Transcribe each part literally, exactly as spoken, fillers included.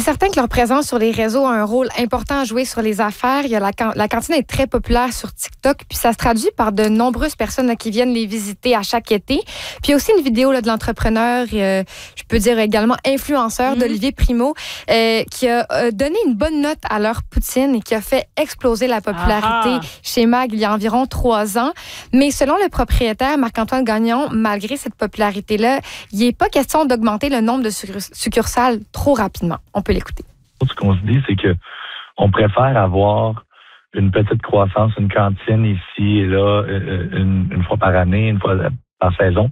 certain que leur présence sur les réseaux a un rôle important à jouer sur les affaires. Il y a la, can- la cantine est très populaire sur TikTok, puis ça se traduit par de nombreuses personnes là, qui viennent les visiter à chaque été. Puis il y a aussi une vidéo là, de l'entrepreneur, euh, je peux dire également influenceur, mmh. d'Olivier Primo, euh, qui a euh, donné une bonne note à leur poutine et qui a fait exploser la popularité Aha. chez Mag il y a environ trois ans. Mais selon le propriétaire, Marc-Antoine Gagnon, malgré cette popularité-là, il n'est pas question d'augmenter le nombre de succ- succursales trop rapidement. On peut l'écouter. Ce qu'on se dit, c'est que on préfère avoir une petite croissance, une cantine ici et là, une, une fois par année, une fois par saison,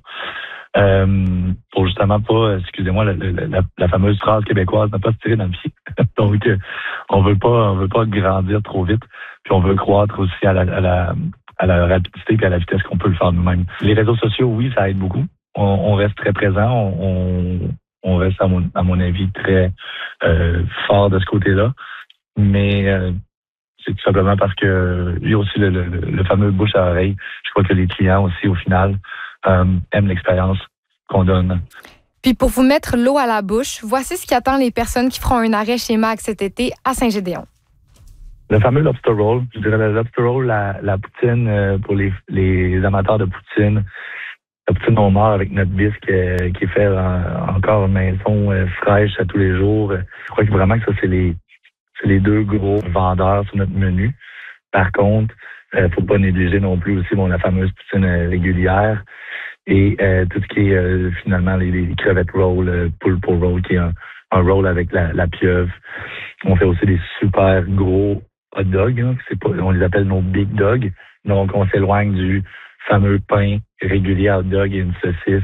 euh, pour justement pas, excusez-moi, la, la, la fameuse phrase québécoise, ne pas se tirer dans le pied. Donc, on veut pas, on veut pas grandir trop vite, puis on veut croître aussi à la, à la, à la rapidité et à la vitesse qu'on peut le faire nous-mêmes. Les réseaux sociaux, oui, ça aide beaucoup. On, on reste très présent, on, on On reste, à mon, à mon avis, très euh, fort de ce côté-là. Mais euh, c'est tout simplement parce que il y a aussi le, le, le fameux bouche à oreille. Je crois que les clients aussi, au final, euh, aiment l'expérience qu'on donne. Puis pour vous mettre l'eau à la bouche, voici ce qui attend les personnes qui feront un arrêt chez Mag cet été à Saint-Gédéon. Le fameux lobster roll. Je dirais le lobster roll, la, la poutine euh, pour les, les amateurs de poutine. La poutine au mort avec notre bisque euh, qui est fait en, encore maison, euh, fraîche à tous les jours. Je crois que vraiment que ça, c'est les c'est les deux gros vendeurs sur notre menu. Par contre, euh, faut pas négliger non plus aussi bon, la fameuse poutine euh, régulière et euh, tout ce qui est euh, finalement les, les crevettes roll, euh, pulpo roll, qui est un, un roll avec la, la pieuvre. On fait aussi des super gros hot dogs. Hein, c'est pas, on les appelle nos big dogs. Donc, on s'éloigne du fameux pain régulier hot dog et une saucisse.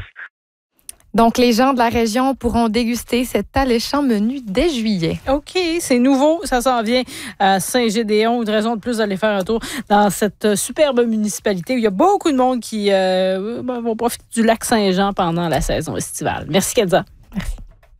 Donc, les gens de la région pourront déguster cet alléchant menu dès juillet. OK, c'est nouveau. Ça s'en vient à Saint-Gédéon. Une raison de plus d'aller faire un tour dans cette superbe municipalité où il y a beaucoup de monde qui euh, vont profiter du lac Saint-Jean pendant la saison estivale. Merci, Kenza. Merci.